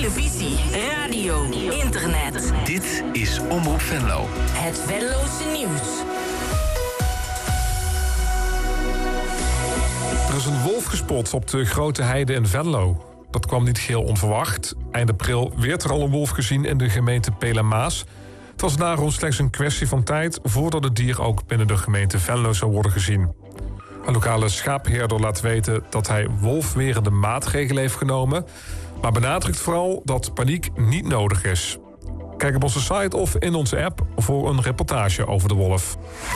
televisie, radio, internet. Dit is Omroep Venlo. Het Venlose nieuws. Er is een wolf gespot op de Grote Heide in Venlo. Dat kwam niet geheel onverwacht. Eind april werd er al een wolf gezien in de gemeente Pelemaas. Het was daarom slechts een kwestie van tijd voordat het dier ook binnen de gemeente Venlo zou worden gezien. Een lokale schaapherder laat weten dat hij wolfwerende maatregelen heeft genomen, maar benadrukt vooral dat paniek niet nodig is. Kijk op onze site of in onze app voor een reportage over de wolf.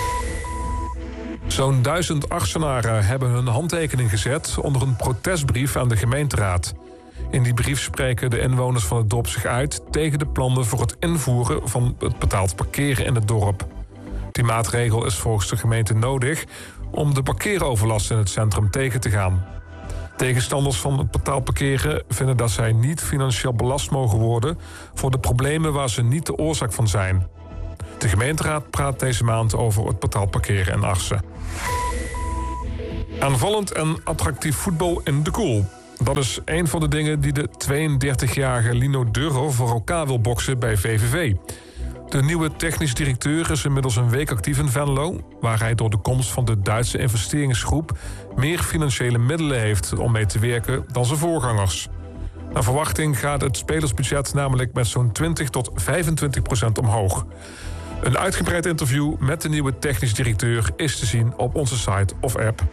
Zo'n 1000 Arsenaren hebben hun handtekening gezet onder een protestbrief aan de gemeenteraad. In die brief spreken de inwoners van het dorp zich uit tegen de plannen voor het invoeren van het betaald parkeren in het dorp. Die maatregel is volgens de gemeente nodig om de parkeeroverlast in het centrum tegen te gaan. Tegenstanders van het betaald parkeren vinden dat zij niet financieel belast mogen worden voor de problemen waar ze niet de oorzaak van zijn. De gemeenteraad praat deze maand over het betaald parkeren in Arsen. Aanvallend en attractief voetbal in de Koel. Dat is een van de dingen die de 32-jarige Lino Durrer voor elkaar wil boksen bij VVV. De nieuwe technisch directeur is inmiddels een week actief in Venlo, waar hij door de komst van de Duitse investeringsgroep meer financiële middelen heeft om mee te werken dan zijn voorgangers. Naar verwachting gaat het spelersbudget namelijk met zo'n 20 tot 25% omhoog. Een uitgebreid interview met de nieuwe technisch directeur is te zien op onze site of app.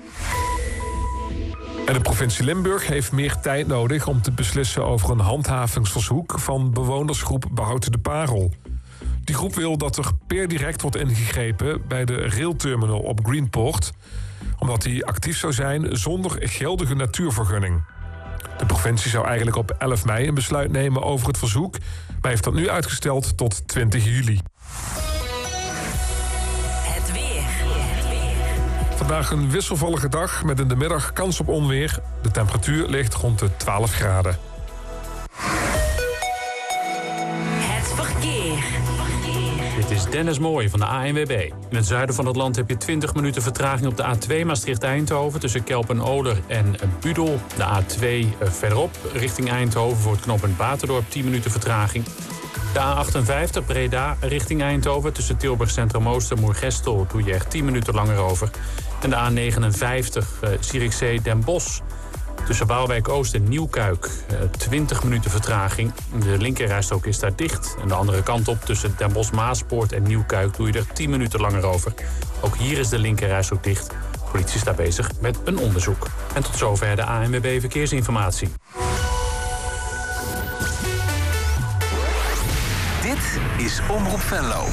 En de provincie Limburg heeft meer tijd nodig om te beslissen over een handhavingsverzoek van bewonersgroep Behoud de Parel. Die groep wil dat er per direct wordt ingegrepen bij de railterminal op Greenport, omdat die actief zou zijn zonder geldige natuurvergunning. De provincie zou eigenlijk op 11 mei een besluit nemen over het verzoek, maar heeft dat nu uitgesteld tot 20 juli. Het weer. Vandaag een wisselvallige dag met in de middag kans op onweer. De temperatuur ligt rond de 12 graden. Het verkeer. Dit is Dennis Mooij van de ANWB. In het zuiden van het land heb je 20 minuten vertraging op de A2 Maastricht-Eindhoven tussen Kelpen-Oler en Budel. De A2 verderop richting Eindhoven voor het knooppunt Baterdorp 10 minuten vertraging. De A58 Breda richting Eindhoven tussen Tilburg Centrum Oost en Moergestel doe je echt 10 minuten langer over. En de A59 Zierikzee Den Bosch tussen Waalwijk Oost en Nieuwkuik 20 minuten vertraging. De linkerrijstrook is daar dicht. En de andere kant op tussen Den Bosch Maaspoort en Nieuwkuik doe je er 10 minuten langer over. Ook hier is de linkerrijstrook dicht. De politie is daar bezig met een onderzoek. En tot zover de ANWB Verkeersinformatie. Dit is Omroep Venlo.